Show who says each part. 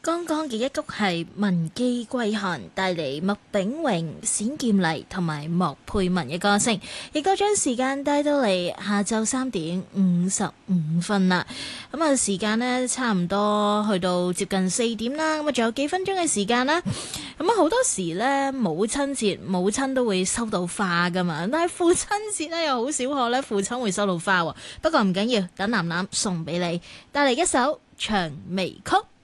Speaker 1: 剛剛嘅一曲係文姬歸漢，帶嚟麥炳榮、冼劍麗同埋莫佩文嘅歌聲，亦都將時間帶到嚟下晝3:55啦。咁啊，時間呢差唔多去到接近4點啦，咁啊仲有幾分鐘嘅時間啦。咁啊好多時呢，母親節母親都會收到花噶嘛，但係父親節呢又好少可呢父親會收到花喎。不過唔緊要，等楠楠送俾你，帶嚟一首薔薇曲。